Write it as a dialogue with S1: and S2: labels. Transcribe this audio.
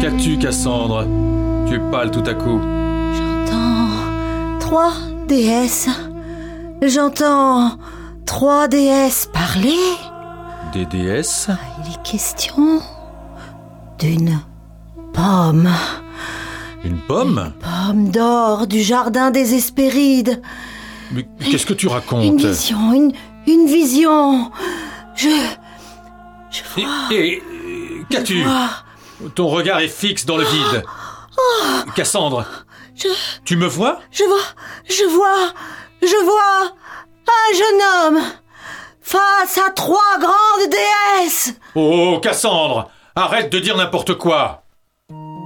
S1: Qu'as-tu, Cassandre? Tu es pâle tout à coup.
S2: J'entends 3 déesses. J'entends 3 déesses parler.
S1: Des déesses?
S2: Il est question d'une pomme.
S1: Une pomme?
S2: Pomme d'or du jardin des Hespérides.
S1: Mais qu'est-ce que tu racontes?
S2: Une vision, une vision. Je vois.
S1: Et qu'as-tu? Ton regard est fixe dans le vide. Cassandre, tu me vois?
S2: Je vois un jeune homme face à 3 grandes déesses.
S1: Oh, Cassandre, arrête de dire n'importe quoi.